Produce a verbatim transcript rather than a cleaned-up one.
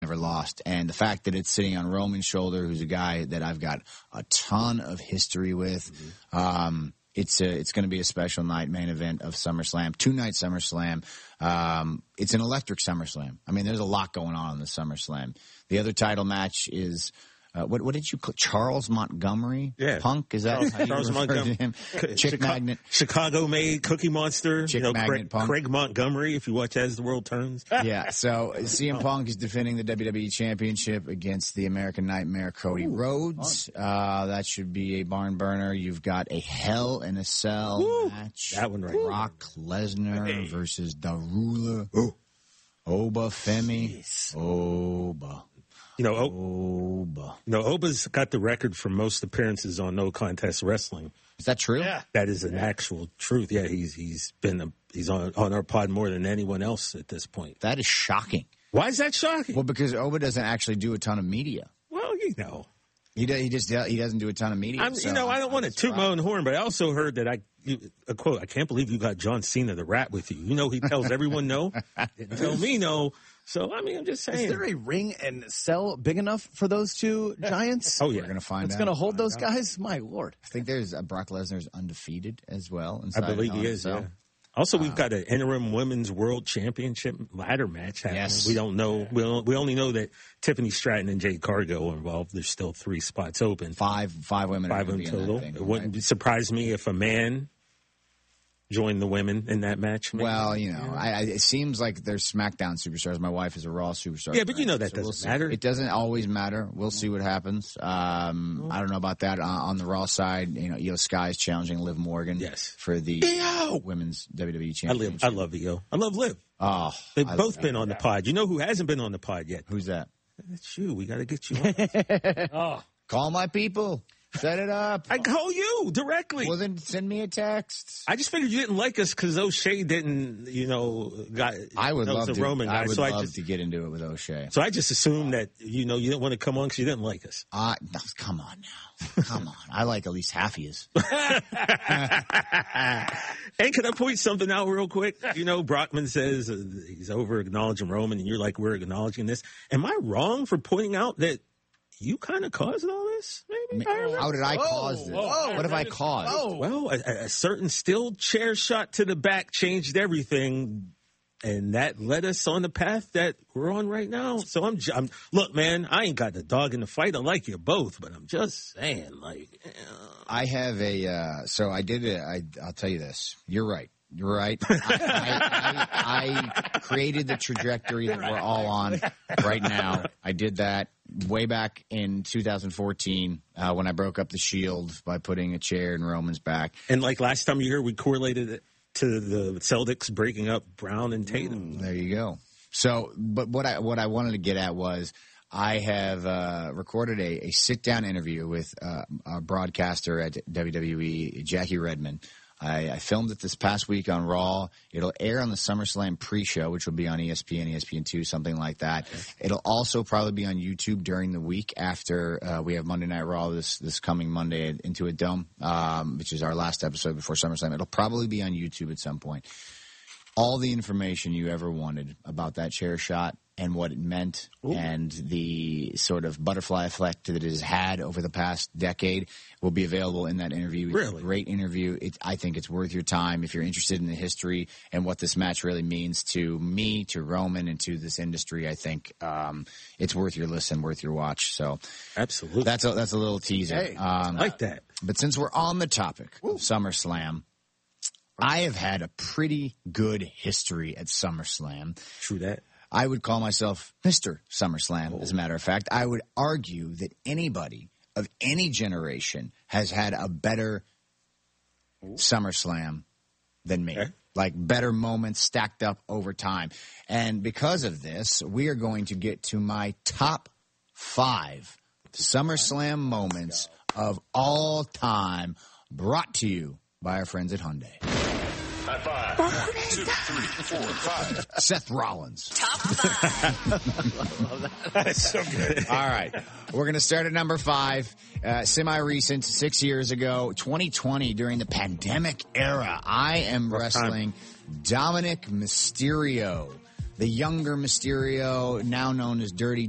never lost. And the fact that it's sitting on Roman's shoulder, who's a guy that I've got a ton of history with, mm-hmm. um, it's a, it's going to be a special night, main event of SummerSlam, two-night SummerSlam. Um, it's an electric SummerSlam. I mean, there's a lot going on in the SummerSlam. The other title match is... Uh, what what did you call Charles Montgomery? Yeah. Punk? Is that Charles, how you Charles refer Montgomery. to him? Chick Chicago, Magnet. Chicago-made Cookie Monster. Chick you know, Magnet Craig, Punk. Craig Montgomery, if you watch As the World Turns. Yeah, so C M Punk is defending the W W E Championship against the American Nightmare, Cody Ooh, Rhodes. Uh, that should be a barn burner. You've got a Hell in a Cell Ooh, match. That one right. Brock Lesnar hey. versus the Ruler. Ooh. Oba Femi. Jeez. Oba. You know, o- Oba. You know, Oba's got the record for most appearances on No Contest Wrestling. Is that true? Yeah, that is an yeah. actual truth. Yeah, he's he's been a, he's on on our pod more than anyone else at this point. That is shocking. Why is that shocking? Well, because Oba doesn't actually do a ton of media. Well, you know, he do, he just he doesn't do a ton of media. I'm, so you know, I don't I'm want to toot my own horn, but I also heard that I you, a quote. I can't believe you got John Cena the Rat with you. You know, he tells everyone no. Didn't tell me no. So, I mean, I'm just saying. Is there a ring and cell big enough for those two giants? Oh, yeah. We're going to find It's out. going to hold those guys? My Lord. I think there's uh, Brock Lesnar's undefeated as well. I believe he is, yeah. Also, we've got an interim women's world championship ladder match happening. Yes. We don't know. We don't, we only know that Tiffany Stratton and Jade Cargill are involved. There's still three spots open. Five five women Five are in be total. In that thing, it wouldn't right? surprise me if a man joined the women in that match. Maybe. Well, you know, I, I, it seems like there's SmackDown superstars. My wife is a Raw superstar. Yeah, but you know that so doesn't we'll matter. It doesn't always matter. We'll see what happens. Um, I don't know about that. Uh, on the Raw side, you know, Io Sky is challenging Liv Morgan yes. for the Io! women's W W E I, live, Championship. I love Io. I love Liv. Oh, They've I both love been on the pod. You know who hasn't been on the pod yet? Who's that? It's you. We got to get you on. Oh, call my people. Set it up. I call you directly. Well, then send me a text. I just figured you didn't like us because O'Shea didn't, you know, got. I would love a to. Roman guy, I would so love I just, to get into it with O'Shea. So I just assumed that you know you didn't want to come on because you didn't like us. Uh, no, come on now, come on. I like at least half of yous. And can I point something out real quick? You know, Brockman says uh, he's over acknowledging Roman, and you're like, we're acknowledging this. Am I wrong for pointing out that you kind of caused all this? Maybe. How did I whoa, cause this? whoa, what have I caused? Whoa. Well, a, a certain steel chair shot to the back changed everything, and that led us on the path that we're on right now. So I'm, I'm look, man, I ain't got the dog in the fight. I like you both, but I'm just saying, like, uh, I have a. Uh, so I did it. I, I'll tell you this. You're right. You're right. I, I, I, I created the trajectory that we're all on right now. I did that way back in two thousand fourteen uh, when I broke up the Shield by putting a chair in Roman's back. And like last time you were here, we correlated it to the Celtics breaking up Brown and Tatum. Mm, there you go. So, but what I what I wanted to get at was I have uh, recorded a, a sit down interview with uh, a broadcaster at W W E, Jackie Redmond. I, I filmed it this past week on Raw. It'll air on the SummerSlam pre-show, which will be on E S P N, E S P N two, something like that. Okay. It'll also probably be on YouTube during the week after uh, we have Monday Night Raw this this coming Monday at Into a Dome, um, which is our last episode before SummerSlam. It'll probably be on YouTube at some point. All the information you ever wanted about that chair shot and what it meant Ooh. And the sort of butterfly effect that it has had over the past decade will be available in that interview. It's really? a great interview. It, I think it's worth your time if you're interested in the history and what this match really means to me, to Roman, and to this industry. I think um, it's worth your listen, worth your watch. So absolutely, that's a, that's a little teaser. Hey, um, I like that. But since we're on the topic Ooh. Of SummerSlam, I have had a pretty good history at SummerSlam. True that. I would call myself Mister SummerSlam, oh. as a matter of fact. I would argue that anybody of any generation has had a better Ooh. SummerSlam than me. Okay. Like better moments stacked up over time. And because of this, we are going to get to my top five SummerSlam moments of all time, brought to you by our friends at Hyundai. High five. One, two, three, four, five. Seth Rollins. Top five. That's so good. All right. We're going to start at number five. Uh, semi-recent, six years ago, twenty twenty, during the pandemic era. I am Rough wrestling time. Dominic Mysterio, the younger Mysterio, now known as Dirty